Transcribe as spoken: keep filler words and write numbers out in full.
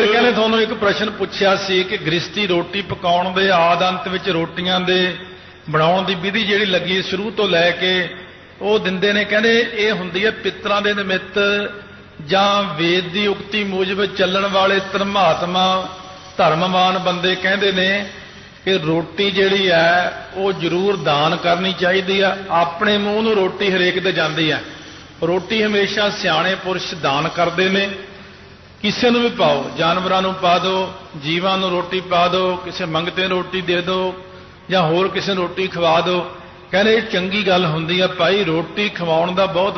कहने ਤੁਹਾਨੂੰ एक प्रश्न ਪੁੱਛਿਆ ਸੀ कि गृहस्थी रोटी पकाउण ਦੇ ਆਦ ਅੰਤ ਵਿੱਚ ਰੋਟੀਆਂ ਦੇ ਬਣਾਉਣ ਦੀ ਵਿਧੀ ਜਿਹੜੀ ਲੱਗੀ ਸ਼ੁਰੂ ਤੋਂ ਲੈ ਕੇ ਉਹ ਦਿੰਦੇ ਨੇ। ਕਹਿੰਦੇ ਇਹ ਹੁੰਦੀ ਹੈ ਪਿੱਤਰਾਂ ਦੇ ਨਿਮਿੱਤ ਜਾਂ ਵੇਦ ਦੀ ਉਕਤੀ ਮੂਜਬ ਚੱਲਣ ਵਾਲੇ ਧਰਮਾਤਮਾ ਧਰਮਵਾਨ ਬੰਦੇ ਕਹਿੰਦੇ ਨੇ ਕਿ ਰੋਟੀ ਜਿਹੜੀ ਹੈ ਉਹ ਜ਼ਰੂਰ ਦਾਨ ਕਰਨੀ ਚਾਹੀਦੀ ਆ। ਆਪਣੇ ਮੂੰਹ ਨੂੰ ਰੋਟੀ ਹਰੇਕ ਦੇ ਜਾਂਦੀ ਹੈ। ਰੋਟੀ ਹਮੇਸ਼ਾ ਸਿਆਣੇ ਪੁਰਸ਼ ਦਾਨ ਕਰਦੇ ਨੇ। ਕਿਸੇ ਨੂੰ ਵੀ ਪਾਓ, ਜਾਨਵਰਾਂ ਨੂੰ ਪਾ ਦਿਓ, ਜੀਵਾਂ ਨੂੰ ਰੋਟੀ ਪਾ ਦਿਓ, ਕਿਸੇ ਮੰਗਤੇ ਨੂੰ ਰੋਟੀ ਦੇ ਦਿਓ ਜਾਂ ਹੋਰ ਕਿਸੇ ਨੂੰ ਰੋਟੀ ਖਵਾ ਦਿਓ। ਕਹਿੰਦੇ ਇਹ ਚੰਗੀ ਗੱਲ ਹੁੰਦੀ ਆ ਭਾਈ। ਰੋਟੀ ਖਵਾਉਣ ਦਾ ਬਹੁਤ